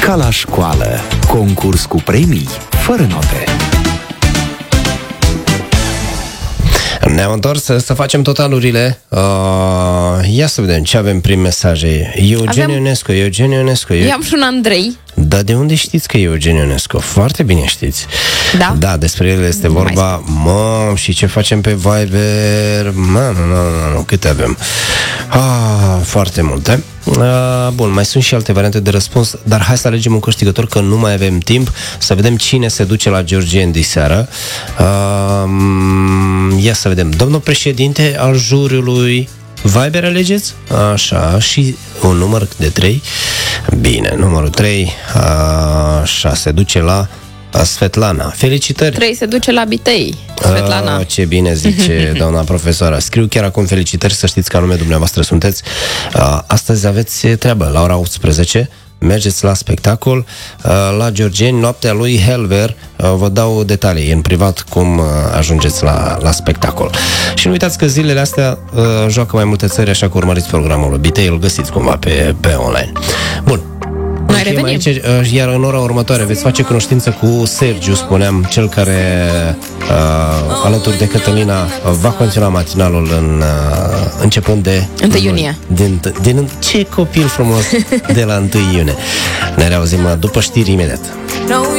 Ca la școală, concurs cu premii, fără note. Ne-am întors să facem totalurile. Ia să vedem ce avem prin mesaje. Eugen Ionescu. Eu am și un Andrei. Dar de unde știți că e Eugen Ionescu? Foarte bine știți. Da, despre el este vorba. Și ce facem pe Viber? Nu, câte avem? Foarte multe. Bun, mai sunt și alte variante de răspuns, dar hai să alegem un câștigător, că nu mai avem timp. Să vedem cine se duce la Georgieni diseară. Ia să vedem. Domnul președinte al juriului Viber alegeți? Așa, și un număr de 3. Bine, numărul 3. Așa, se duce la Svetlana. Felicitări! 3 se duce la Bitei. Svetlana. Ce bine zice doamna profesoară. Scriu chiar acum felicitări, să știți că anume dumneavoastră sunteți. Astăzi aveți treabă la ora 18. Mergeți la spectacol la Georgieni, noaptea lui Helver. Vă dau detalii în privat cum ajungeți la spectacol. Și nu uitați că zilele astea joacă mai multe țări, așa că urmăriți programul Bitei, îl găsiți cumva pe online. Bun. Noi revenim. Aici, iar în ora următoare veți face cunoștință cu Sergiu, spuneam, cel care alături de Cătălina va continua matinalul începând de 1 iunie. Ce copil frumos! De la 1 iunie. Ne reauzim după știri imediat.